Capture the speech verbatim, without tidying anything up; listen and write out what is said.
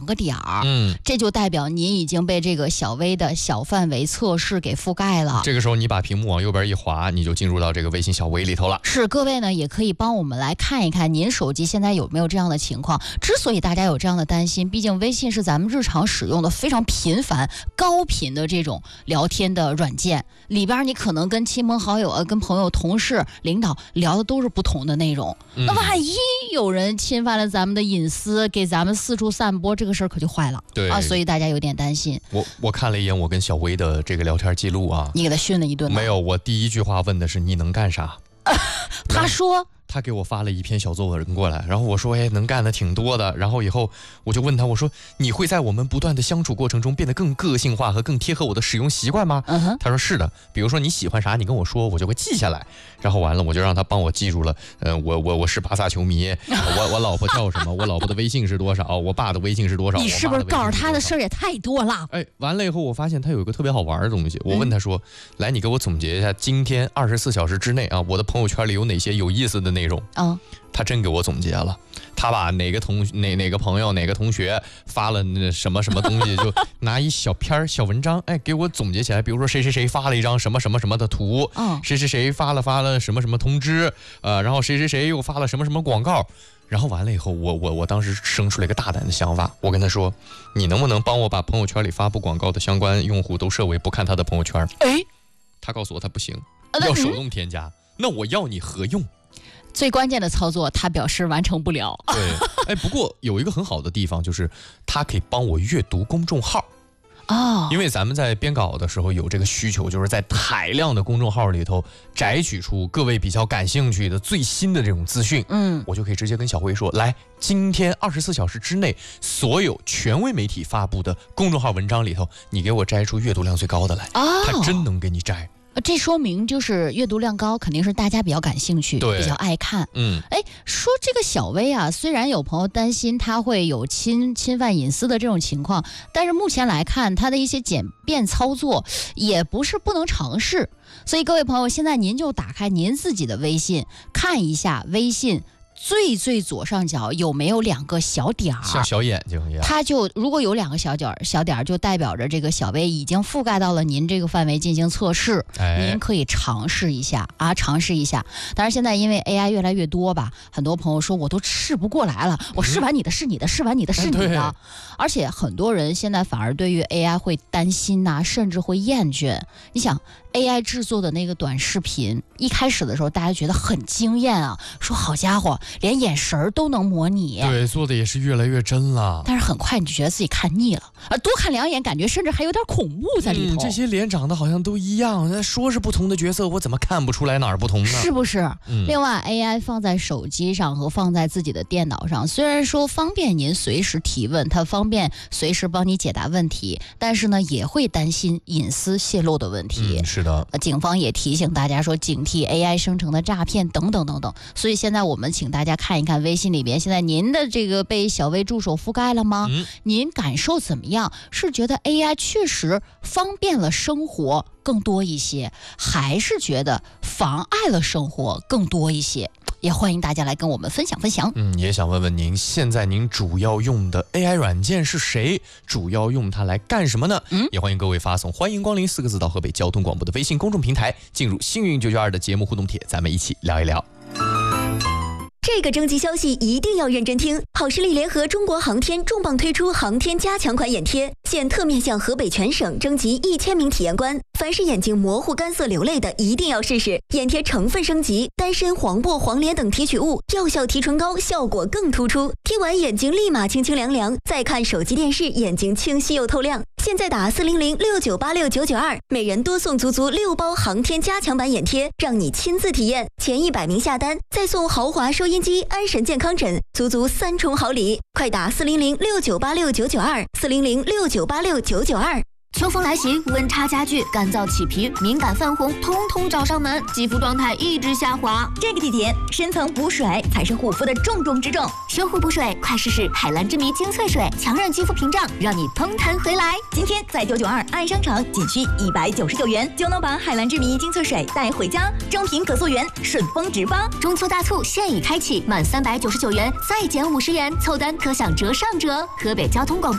个点儿， 嗯， 这就代表您已经被这个小微的小范围测试给覆盖了。 这个时候你把屏幕往右边一滑，你就进入到这个微信小微里头了。 是，各位呢也可以帮我们来看一看您手机现在有没有这样的情况。之所以大家有这样的担心，毕竟微信是咱们日常使用的非常频繁、高频的这种聊天的软件，里边你可能跟亲朋好友、跟朋友、同事、领导聊的都是不同的内容。 嗯、 那万一有人侵犯了咱们的隐私，给咱们四处散播，这个事儿可就坏了。 对啊，所以大家有点担心。 我我看了一眼我跟小薇的这个聊天记录啊， 你给他训了一顿吗？ 没有，我第一句话问的是你能干啥？ 他说。 他给我发了一篇小作文过来，然后我说哎，能干的挺多的。然后以后我就问他，我说你会在我们不断的相处过程中变得更个性化和更贴合我的使用习惯吗？ 嗯哼， 他说是的，比如说你喜欢啥，你跟我说，我就会记下来。然后完了，我就让他帮我记住了。嗯、呃，我我我是巴萨球迷，我我老婆叫什么，我老婆的微信是多少，我爸的微信是多少。 你是不是告诉他的事儿也太多了？ 哎，完了以后我发现他有一个特别好玩的东西，我问他说，嗯、来，你给我总结一下，今天二十四小时之内啊，我的朋友圈里有哪些有意思的内容？ 嗯。 他真给我总结了，他把哪个同哪哪个朋友哪个同学发了那什么什么东西，就拿一小篇小文章，哎，给我总结起来。比如说谁谁谁发了一张什么什么什么的图， 嗯， 谁谁谁发了发了什么什么通知，呃，然后谁谁谁又发了什么什么广告。然后完了以后，我我我当时生出了一个大胆的想法，我跟他说，你能不能帮我把朋友圈里发布广告的相关用户都设为不看他的朋友圈？ 哎， 他告诉我他不行，要手动添加。那我要你何用？ 最关键的操作，他表示完成不了。 对，哎，不过有一个很好的地方，就是他可以帮我阅读公众号。 哦， 因为咱们在编稿的时候有这个需求，就是在海量的公众号里头摘取出各位比较感兴趣的最新的这种资讯。 嗯， 我就可以直接跟小辉说，来，今天二十四小时之内，所有权威媒体发布的公众号文章里头，你给我摘出阅读量最高的来。 哦， 他真能给你摘。 这说明就是阅读量高，肯定是大家比较感兴趣，比较爱看。 嗯， 哎，说这个小薇啊，虽然有朋友担心她会有侵侵犯隐私的这种情况，但是目前来看，她的一些简便操作也不是不能尝试。所以各位朋友，现在您就打开您自己的微信，看一下微信最最左上角有没有两个小点儿， 像小眼睛一样。它就如果有两个小点儿，小点儿就代表着这个小微已经覆盖到了您这个范围进行测试， 哎、 您可以尝试一下啊，尝试一下。当然现在因为 A I 越来越多吧，很多朋友说我都试不过来了，我试完你的是你的，试完你的是你的， 哎、 而且很多人现在反而对于 A I 会担心呐、啊，甚至会厌倦。你想 A I 制作的那个短视频，一开始的时候大家觉得很惊艳啊，说好家伙，连眼神都能模拟， 对，做的也是越来越真了。 但是很快你就觉得自己看腻了，而多看两眼，感觉甚至还有点恐怖在里头。 嗯、这些脸长得好像都一样，说是不同的角色，我怎么看不出来哪儿不同呢？ 是不是？ 嗯、 另外 A I 放在手机上和放在自己的电脑上，虽然说方便您随时提问，它方便随时帮你解答问题，但是呢也会担心隐私泄露的问题。 嗯、是的， 警方也提醒大家说，警惕 A I 生成的诈骗等等等等。所以现在我们请大家看一看微信里边，现在您的这个被小微助手覆盖了吗？ 嗯、 您感受怎么样？是觉得 A I 确实方便了生活更多一些，还是觉得妨碍了生活更多一些？也欢迎大家来跟我们分享分享。 嗯，也想问问您，现在您主要用的 A I 软件是谁？主要用它来干什么呢？ 嗯， 也欢迎各位发送欢迎光临四个字到河北交通广播的微信公众平台，进入幸运九九二的节目互动帖，咱们一起聊一聊。 这个征集消息一定要认真听。好视力联合中国航天重磅推出航天加强款眼贴，现特面向河北全省征集一千名体验官，凡是眼睛模糊、干涩、流泪的，一定要试试。眼贴成分升级，丹参、黄柏、黄连等提取物，药效提纯高，效果更突出。贴完眼睛立马清清凉凉，再看手机电视，眼睛清晰又透亮。现在打四零零六九八六九九二，每人多送足足六包航天加强版眼贴，让你亲自体验。前一百名下单，再送豪华收音机、安神健康枕，足足三重好礼！快打四零零六九八六九九二，四零零六九八六九九二。 秋风来袭，温差加剧，干燥起皮、敏感泛红，通通找上门，肌肤状态一直下滑。 这个季节，深层补水才是护肤的重中之重。 修护补水，快试试海蓝之谜精粹水，强韧肌肤屏障，让你嘭弹回来。 今天在九九二爱商场，仅需一百九十九元就能把海蓝之谜精粹水带回家，正品可溯源，顺丰直发。 中秋大促现已开启，满三百九十九元再减五十元，凑单可享折上折。河北交通广播